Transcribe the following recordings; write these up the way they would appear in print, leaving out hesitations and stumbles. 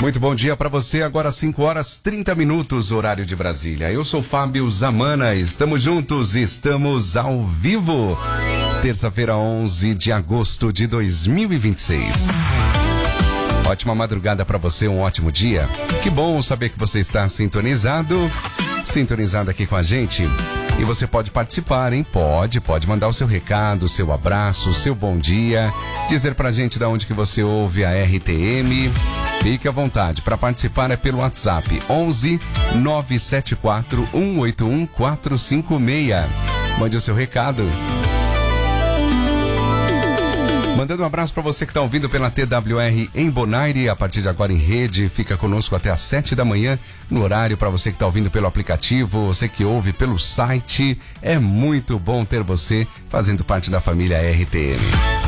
Muito bom dia para você, agora 5h30, horário de Brasília. Eu sou Fábio Zamana, estamos juntos, estamos ao vivo. Terça-feira, 11 de agosto de 2026. Ótima madrugada para você, um ótimo dia. Que bom saber que você está sintonizado aqui com a gente. E você pode participar, hein? Pode mandar o seu recado, o seu abraço, o seu bom dia, dizer pra gente de onde que você ouve a RTM. Fique à vontade, para participar é pelo WhatsApp 11 974 181 456. Mande o seu recado. Mandando um abraço para você que está ouvindo pela TWR em Bonaire, a partir de agora em rede, fica conosco até às 7 da manhã, no horário para você que está ouvindo pelo aplicativo, você que ouve pelo site, é muito bom ter você fazendo parte da família RTM.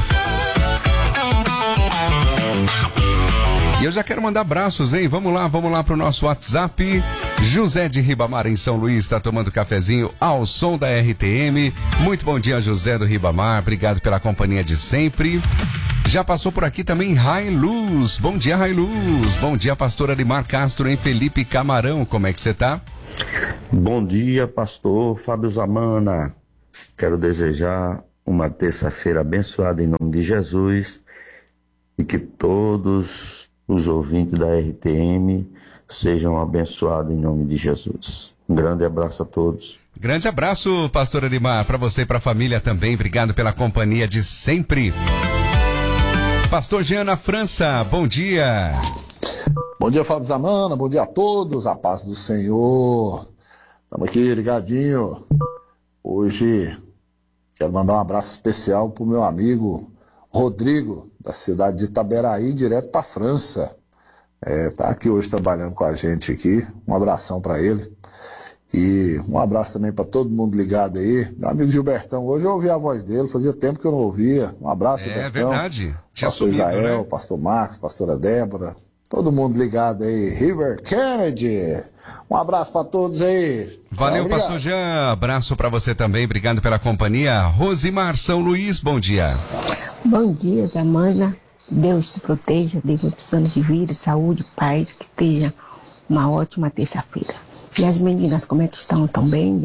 E eu já quero mandar abraços, hein? Vamos lá pro nosso WhatsApp. José de Ribamar, em São Luís, está tomando cafezinho ao som da RTM. Muito bom dia, José do Ribamar. Obrigado pela companhia de sempre. Já passou por aqui também Railuz. Bom dia, Railuz. Bom dia, pastor Arimar Castro, em Felipe Camarão. Como é que você tá? Bom dia, pastor Fábio Zamana. Quero desejar uma terça-feira abençoada em nome de Jesus e que todos os ouvintes da RTM sejam abençoados em nome de Jesus. Um grande abraço a todos. Grande abraço, pastor Arimar, para você e para a família também. Obrigado pela companhia de sempre. Pastor Jean na França, bom dia. Bom dia, Fábio Zamana, bom dia a todos, a paz do Senhor. Estamos aqui ligadinho. Hoje quero mandar um abraço especial pro meu amigo Rodrigo, da cidade de Itaberaí, direto para a França. Tá aqui hoje trabalhando com a gente aqui. Um abração para ele. E um abraço também para todo mundo ligado aí. Meu amigo Gilbertão, hoje eu ouvi a voz dele, fazia tempo que eu não ouvia. Um abraço, Gilbertão. É verdade. Pastor Israel, né? Pastor Marcos, pastora Débora, todo mundo ligado aí. River Kennedy, um abraço para todos aí. Valeu, pastor Jean. Abraço para você também. Obrigado pela companhia. Rosimar São Luís, bom dia. Bom dia, Zamana. Deus te proteja, dê muitos anos de vida, saúde, paz, que esteja uma ótima terça-feira. E as meninas, como é que estão? Estão bem?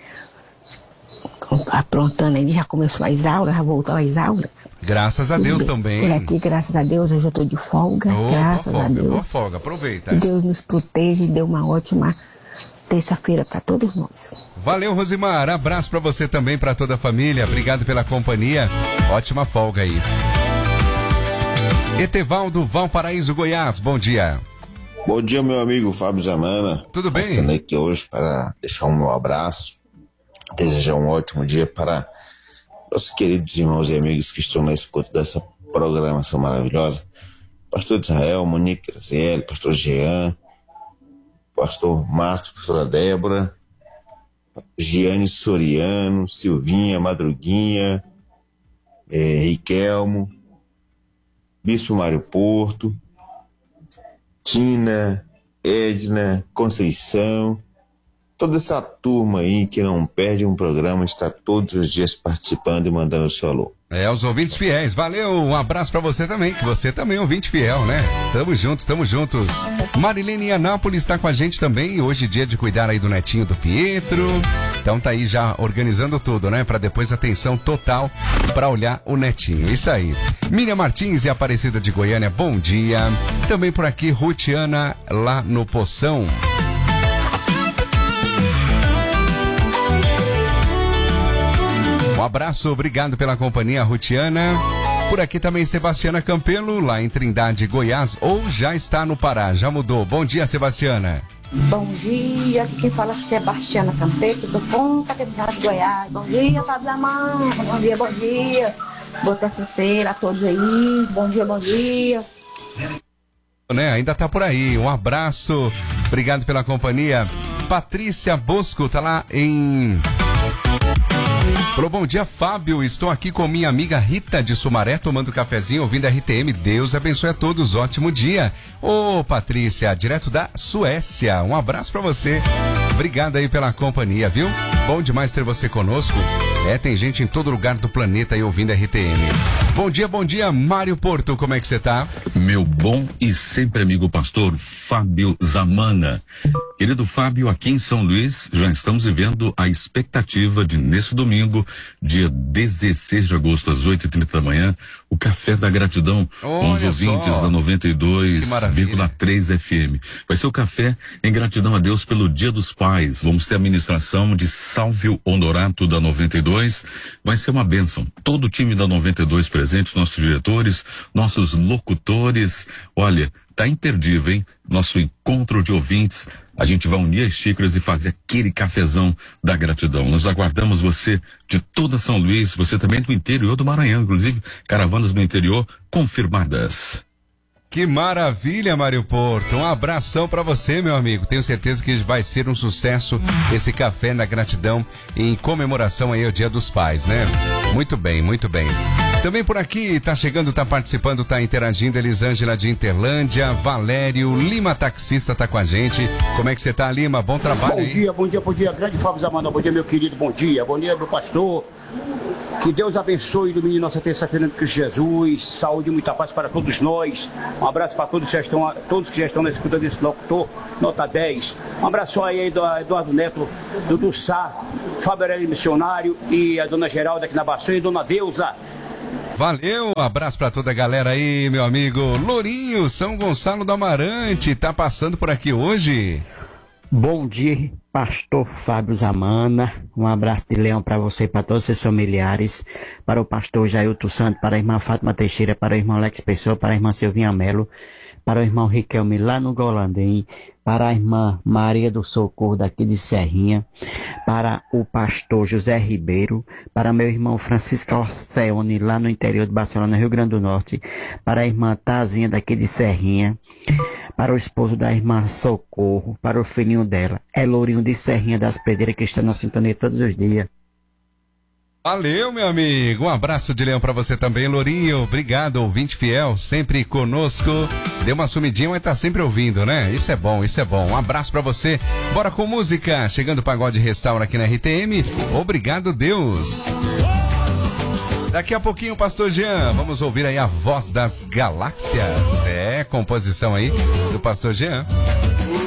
Aprontando aí, já começou as aulas, já voltou às aulas? Graças a Deus também. Por aqui, graças a Deus, hoje eu estou de folga. Graças a Deus. Boa folga, aproveita. Deus nos proteja e dê uma ótima terça-feira para todos nós. Valeu, Rosimar. Abraço para você também, para toda a família. Obrigado pela companhia. Ótima folga aí. Etevaldo, Valparaíso, Goiás, bom dia. Bom dia, meu amigo Fábio Zamana. Tudo bem? Passando aqui hoje para deixar um meu abraço, desejar um ótimo dia para nossos queridos irmãos e amigos que estão na escuta dessa programação maravilhosa. Pastor Israel, Monique Grazielli, pastor Jean, pastor Marcos, pastora Débora, Giane Soriano, Silvinha, Madruguinha, Riquelmo, Bispo Mário Porto, Tina, Edna, Conceição, toda essa turma aí que não perde um programa, está todos os dias participando e mandando o seu alô. Os ouvintes fiéis, valeu, um abraço pra você também, que você também é ouvinte fiel, né? Tamo juntos. Marilene Anápolis está com a gente também, hoje dia de cuidar aí do netinho do Pietro, então tá aí já organizando tudo, né? Pra depois atenção total pra olhar o netinho, isso aí. Miriam Martins e Aparecida de Goiânia, bom dia. Também por aqui, Rutiana, lá no Poção. Um abraço, obrigado pela companhia, Rutiana. Por aqui também Sebastiana Campelo, lá em Trindade, Goiás, ou já está no Pará, já mudou. Bom dia, Sebastiana. Bom dia, aqui quem fala é Sebastiana Campelo, do Ponta Trindade, Goiás. Bom dia, Fábio Zamana. Bom dia. Boa terça-feira a todos aí. Bom dia. Ainda tá por aí, um abraço, obrigado pela companhia. Patrícia Bosco tá lá em... Falou, bom dia, Fábio, estou aqui com minha amiga Rita de Sumaré, tomando cafezinho, ouvindo a RTM, Deus abençoe a todos, ótimo dia. Ô, Patrícia, direto da Suécia, um abraço pra você, obrigado aí pela companhia, viu? Bom demais ter você conosco, tem gente em todo lugar do planeta aí ouvindo a RTM. Bom dia, Mário Porto, como é que você tá? meu bom e sempre amigo pastor Fábio Zamana. Querido Fábio, aqui em São Luís já estamos vivendo a expectativa de, nesse domingo, dia 16 de agosto, às 8h30 da manhã, o Café da Gratidão com os ouvintes da 92,3 FM. Vai ser o café em gratidão a Deus pelo Dia dos Pais. Vamos ter a ministração de Sálvio Honorato da 92. Vai ser uma bênção. Todo o time da 92 presente, nossos diretores, nossos locutores. Olha, tá imperdível, hein? Nosso encontro de ouvintes. A gente vai unir as xícaras e fazer aquele cafezão da gratidão. Nós aguardamos você de toda São Luís, você também do interior do Maranhão, inclusive caravanas no interior confirmadas. Que maravilha, Mário Porto. Um abração pra você, meu amigo. Tenho certeza que vai ser um sucesso esse Café da Gratidão em comemoração aí ao Dia dos Pais, né? Muito bem, muito bem. Também por aqui, tá chegando, tá participando, tá interagindo, Elisângela de Interlândia, Valério, Lima taxista tá com a gente. Como é que você tá, Lima? Bom trabalho aí. Bom dia, grande Fábio Zamana, bom dia, meu querido, bom dia, meu pastor. Que Deus abençoe e ilumine nossa terça-feira de Cristo Jesus, saúde e muita paz para todos nós. Um abraço para todos que já estão na escuta desse locutor, nota 10. Um abraço aí do Eduardo Neto, do Sá, Fábio Aurélio Missionário e a dona Geralda aqui na Baçanha e dona Deusa. Valeu, um abraço pra toda a galera aí, meu amigo Lourinho, São Gonçalo do Amarante, tá passando por aqui hoje. Bom dia, pastor Fábio Zamana, um abraço de leão para você e para todos os seus familiares, para o pastor Jailton Santos, para a irmã Fátima Teixeira, para o irmão Alex Pessoa, para a irmã Silvinha Melo, para o irmão Riquelme lá no Golandim, para a irmã Maria do Socorro daqui de Serrinha, para o pastor José Ribeiro, para meu irmão Francisco Orceone lá no interior de Barcelona, Rio Grande do Norte, para a irmã Tazinha daqui de Serrinha, para o esposo da irmã Socorro, para o filhinho dela, é Lourinho de Serrinha das Pedreiras, que está na sintonia todos os dias. Valeu, meu amigo. Um abraço de leão pra você também, Lourinho. Obrigado, ouvinte fiel, sempre conosco. Deu uma sumidinha, mas tá sempre ouvindo, né? Isso é bom, isso é bom. Um abraço pra você. Bora com música. Chegando o Pagode Restaura aqui na RTM. Obrigado, Deus. Daqui a pouquinho, Pastor Jean, vamos ouvir aí a Voz das Galáxias. É, composição aí do Pastor Jean.